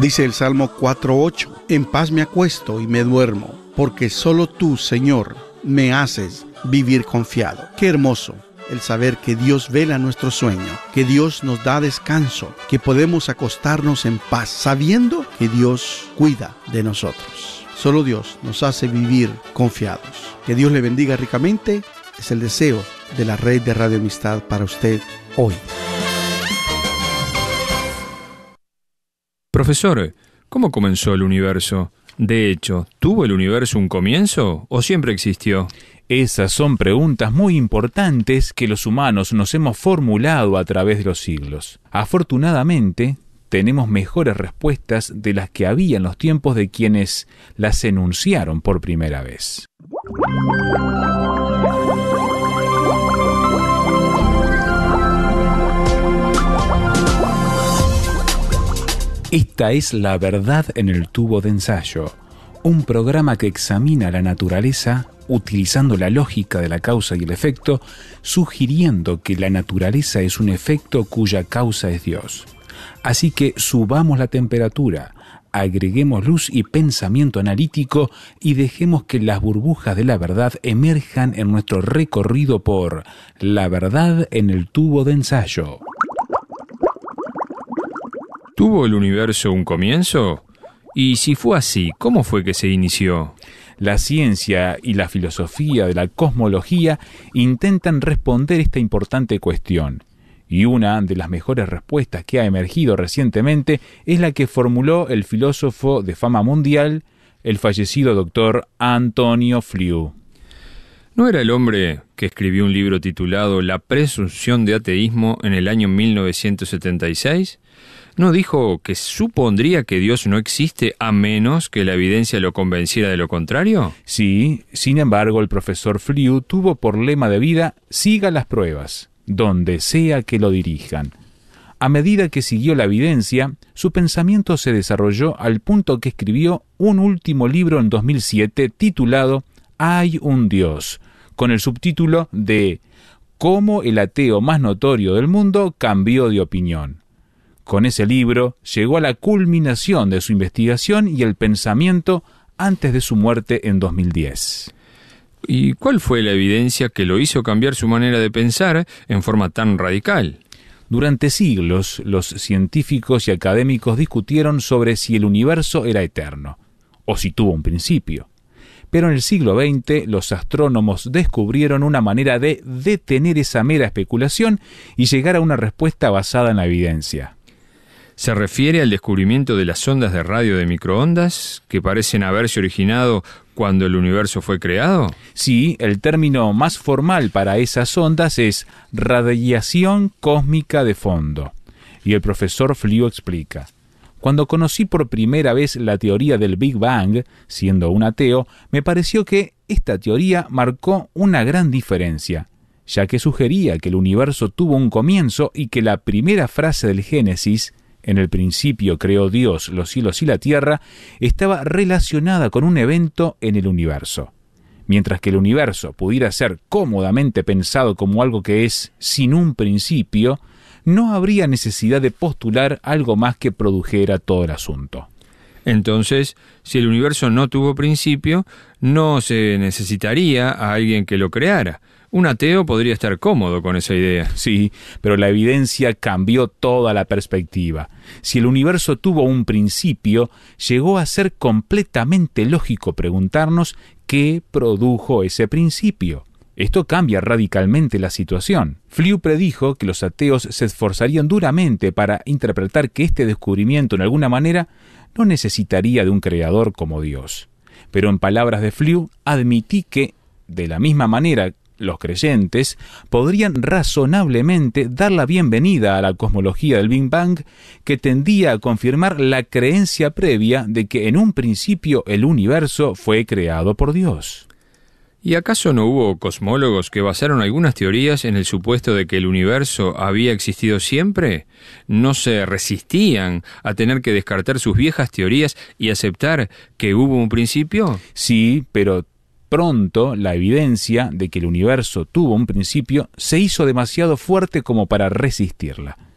Dice el Salmo 4:8, en paz me acuesto y me duermo, porque solo tú, Señor, me haces vivir confiado. Qué hermoso el saber que Dios vela nuestro sueño, que Dios nos da descanso, que podemos acostarnos en paz, sabiendo que Dios cuida de nosotros. Solo Dios nos hace vivir confiados. Que Dios le bendiga ricamente, es el deseo de la red de Radio Amistad para usted hoy. Profesor, ¿cómo comenzó el universo? De hecho, ¿tuvo el universo un comienzo o siempre existió? Esas son preguntas muy importantes que los humanos nos hemos formulado a través de los siglos. Afortunadamente, tenemos mejores respuestas de las que había en los tiempos de quienes las enunciaron por primera vez. Esta es La Verdad en el Tubo de Ensayo, un programa que examina la naturaleza utilizando la lógica de la causa y el efecto, sugiriendo que la naturaleza es un efecto cuya causa es Dios. Así que subamos la temperatura, agreguemos luz y pensamiento analítico y dejemos que las burbujas de la verdad emerjan en nuestro recorrido por La Verdad en el Tubo de Ensayo. ¿Tuvo el universo un comienzo? Y si fue así, ¿cómo fue que se inició? La ciencia y la filosofía de la cosmología intentan responder esta importante cuestión. Y una de las mejores respuestas que ha emergido recientemente es la que formuló el filósofo de fama mundial, el fallecido doctor Antonio Fliu. ¿No era el hombre que escribió un libro titulado La presunción de ateísmo en el año 1976? ¿No dijo que supondría que Dios no existe a menos que la evidencia lo convenciera de lo contrario? Sí, sin embargo, el profesor Fliu tuvo por lema de vida: siga las pruebas, donde sea que lo dirijan. A medida que siguió la evidencia, su pensamiento se desarrolló al punto que escribió un último libro en 2007 titulado Hay un Dios, con el subtítulo de Cómo el ateo más notorio del mundo cambió de opinión. Con ese libro llegó a la culminación de su investigación y el pensamiento antes de su muerte en 2010. ¿Y cuál fue la evidencia que lo hizo cambiar su manera de pensar en forma tan radical? Durante siglos, los científicos y académicos discutieron sobre si el universo era eterno, o si tuvo un principio. Pero en el siglo XX, los astrónomos descubrieron una manera de detener esa mera especulación y llegar a una respuesta basada en la evidencia. ¿Se refiere al descubrimiento de las ondas de radio de microondas que parecen haberse originado cuando el universo fue creado? Sí, el término más formal para esas ondas es radiación cósmica de fondo. Y el profesor Fliu explica: cuando conocí por primera vez la teoría del Big Bang, siendo un ateo, me pareció que esta teoría marcó una gran diferencia, ya que sugería que el universo tuvo un comienzo y que la primera frase del Génesis, en el principio creó Dios los cielos y la tierra, estaba relacionada con un evento en el universo. Mientras que el universo pudiera ser cómodamente pensado como algo que es sin un principio, no habría necesidad de postular algo más que produjera todo el asunto. Entonces, si el universo no tuvo principio, no se necesitaría a alguien que lo creara. Un ateo podría estar cómodo con esa idea. Sí, pero la evidencia cambió toda la perspectiva. Si el universo tuvo un principio, llegó a ser completamente lógico preguntarnos qué produjo ese principio. Esto cambia radicalmente la situación. Fliu predijo que los ateos se esforzarían duramente para interpretar que este descubrimiento en alguna manera no necesitaría de un creador como Dios. Pero en palabras de Fliu, admití que, de la misma manera, los creyentes podrían razonablemente dar la bienvenida a la cosmología del Big Bang, que tendía a confirmar la creencia previa de que en un principio el universo fue creado por Dios. ¿Y acaso no hubo cosmólogos que basaron algunas teorías en el supuesto de que el universo había existido siempre? ¿No se resistían a tener que descartar sus viejas teorías y aceptar que hubo un principio? Sí, pero pronto la evidencia de que el universo tuvo un principio se hizo demasiado fuerte como para resistirla.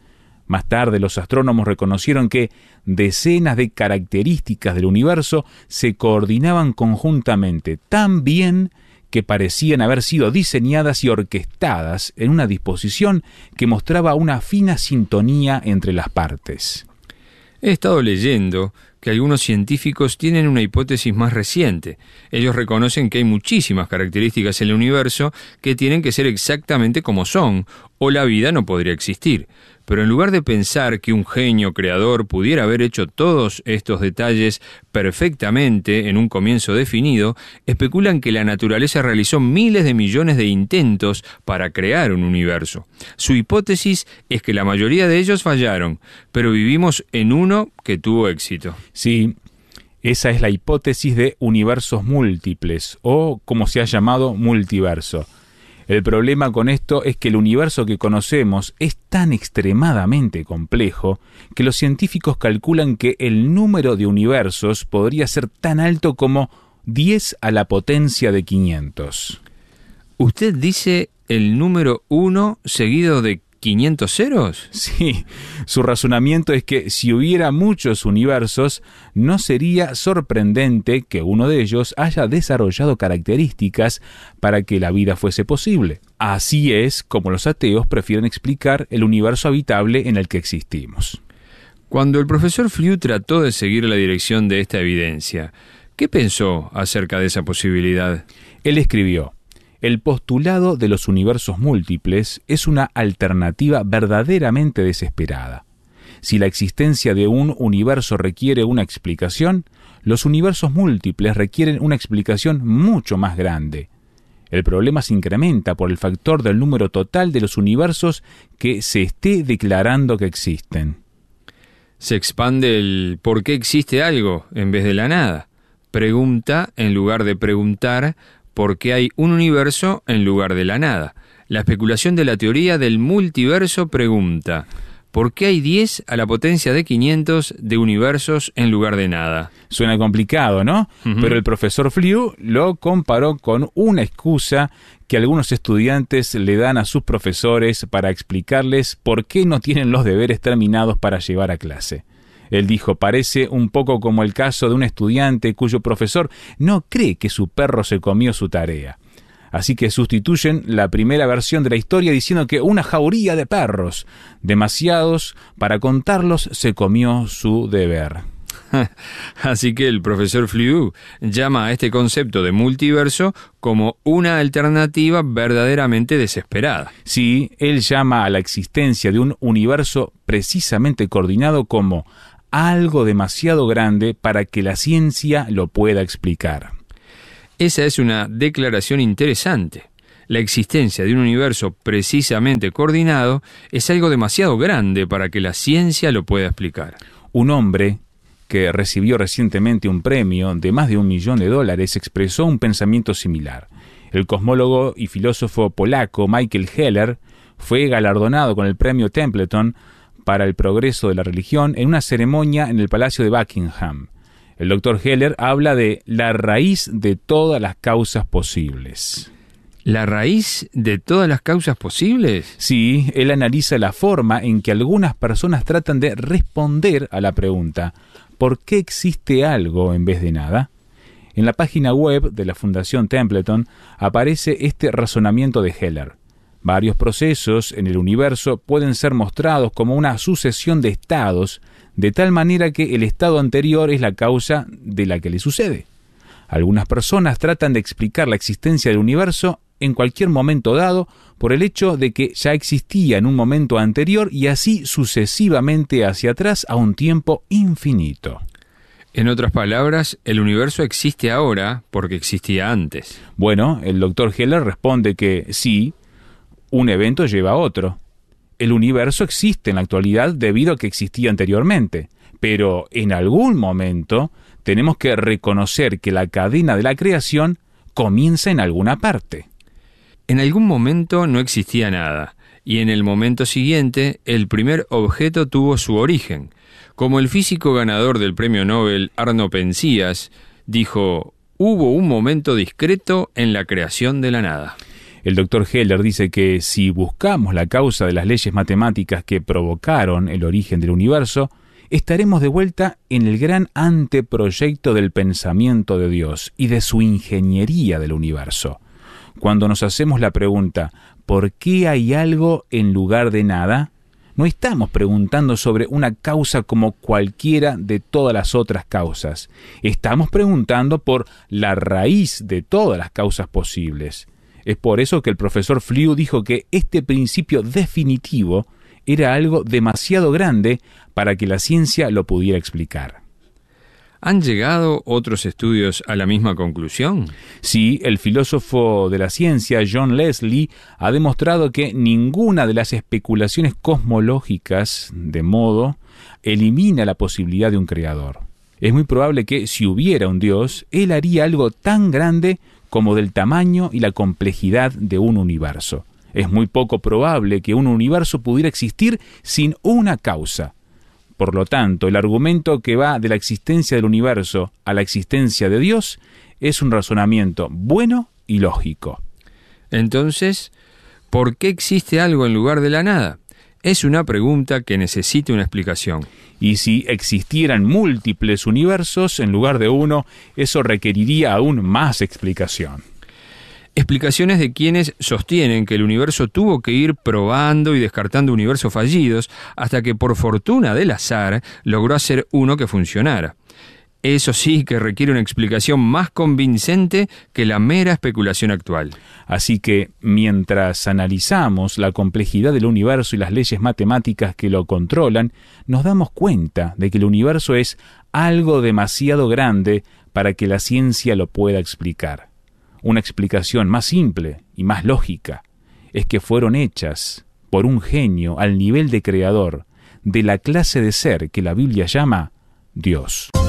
Más tarde los astrónomos reconocieron que decenas de características del universo se coordinaban conjuntamente tan bien que parecían haber sido diseñadas y orquestadas en una disposición que mostraba una fina sintonía entre las partes. He estado leyendo que algunos científicos tienen una hipótesis más reciente. Ellos reconocen que hay muchísimas características en el universo que tienen que ser exactamente como son, o la vida no podría existir. Pero en lugar de pensar que un genio creador pudiera haber hecho todos estos detalles perfectamente en un comienzo definido, especulan que la naturaleza realizó miles de millones de intentos para crear un universo. Su hipótesis es que la mayoría de ellos fallaron, pero vivimos en uno que tuvo éxito. Sí, esa es la hipótesis de universos múltiples, o como se ha llamado, multiverso. El problema con esto es que el universo que conocemos es tan extremadamente complejo que los científicos calculan que el número de universos podría ser tan alto como 10 a la potencia de 500. ¿Usted dice el número 1 seguido de 500 ceros? Sí, su razonamiento es que si hubiera muchos universos, no sería sorprendente que uno de ellos haya desarrollado características para que la vida fuese posible. Así es como los ateos prefieren explicar el universo habitable en el que existimos. Cuando el profesor Fliu trató de seguir la dirección de esta evidencia, ¿qué pensó acerca de esa posibilidad? Él escribió: el postulado de los universos múltiples es una alternativa verdaderamente desesperada. Si la existencia de un universo requiere una explicación, los universos múltiples requieren una explicación mucho más grande. El problema se incrementa por el factor del número total de los universos que se esté declarando que existen. Se expande el ¿por qué existe algo en vez de la nada? Pregunta en lugar de preguntar ¿por qué hay un universo en lugar de la nada? La especulación de la teoría del multiverso pregunta ¿por qué hay 10 a la potencia de 500 de universos en lugar de nada? Suena complicado, ¿no? Pero el profesor Fliu lo comparó con una excusa que algunos estudiantes le dan a sus profesores para explicarles por qué no tienen los deberes terminados para llevar a clase. Él dijo: parece un poco como el caso de un estudiante cuyo profesor no cree que su perro se comió su tarea. Así que sustituyen la primera versión de la historia diciendo que una jauría de perros, demasiados para contarlos, se comió su deber. Así que el profesor Fliu llama a este concepto de multiverso como una alternativa verdaderamente desesperada. Sí, él llama a la existencia de un universo precisamente coordinado como algo demasiado grande para que la ciencia lo pueda explicar. Esa es una declaración interesante. La existencia de un universo precisamente coordinado es algo demasiado grande para que la ciencia lo pueda explicar. Un hombre que recibió recientemente un premio de más de $1 millón expresó un pensamiento similar. El cosmólogo y filósofo polaco Michael Heller fue galardonado con el premio Templeton para el progreso de la religión en una ceremonia en el Palacio de Buckingham. El doctor Heller habla de la raíz de todas las causas posibles. ¿La raíz de todas las causas posibles? Sí, él analiza la forma en que algunas personas tratan de responder a la pregunta ¿por qué existe algo en vez de nada? En la página web de la Fundación Templeton aparece este razonamiento de Heller. Varios procesos en el universo pueden ser mostrados como una sucesión de estados, de tal manera que el estado anterior es la causa de la que le sucede. Algunas personas tratan de explicar la existencia del universo en cualquier momento dado por el hecho de que ya existía en un momento anterior y así sucesivamente hacia atrás a un tiempo infinito. En otras palabras, el universo existe ahora porque existía antes. Bueno, el doctor Heller responde que sí, un evento lleva a otro. El universo existe en la actualidad debido a que existía anteriormente, pero en algún momento tenemos que reconocer que la cadena de la creación comienza en alguna parte. En algún momento no existía nada, y en el momento siguiente el primer objeto tuvo su origen. Como el físico ganador del premio Nobel Arno Penzias dijo, hubo un momento discreto en la creación de la nada. El doctor Heller dice que si buscamos la causa de las leyes matemáticas que provocaron el origen del universo, estaremos de vuelta en el gran anteproyecto del pensamiento de Dios y de su ingeniería del universo. Cuando nos hacemos la pregunta, ¿por qué hay algo en lugar de nada?, no estamos preguntando sobre una causa como cualquiera de todas las otras causas. Estamos preguntando por la raíz de todas las causas posibles. Es por eso que el profesor Flew dijo que este principio definitivo era algo demasiado grande para que la ciencia lo pudiera explicar. ¿Han llegado otros estudios a la misma conclusión? Sí, el filósofo de la ciencia John Leslie ha demostrado que ninguna de las especulaciones cosmológicas de modo elimina la posibilidad de un creador. Es muy probable que si hubiera un Dios, él haría algo tan grande como del tamaño y la complejidad de un universo. Es muy poco probable que un universo pudiera existir sin una causa. Por lo tanto, el argumento que va de la existencia del universo a la existencia de Dios es un razonamiento bueno y lógico. Entonces, ¿por qué existe algo en lugar de la nada? Es una pregunta que necesita una explicación. Y si existieran múltiples universos en lugar de uno, eso requeriría aún más explicación. Explicaciones de quienes sostienen que el universo tuvo que ir probando y descartando universos fallidos hasta que por fortuna del azar logró hacer uno que funcionara. Eso sí que requiere una explicación más convincente que la mera especulación actual. Así que, mientras analizamos la complejidad del universo y las leyes matemáticas que lo controlan, nos damos cuenta de que el universo es algo demasiado grande para que la ciencia lo pueda explicar. Una explicación más simple y más lógica es que fueron hechas por un genio al nivel de creador, de la clase de ser que la Biblia llama Dios.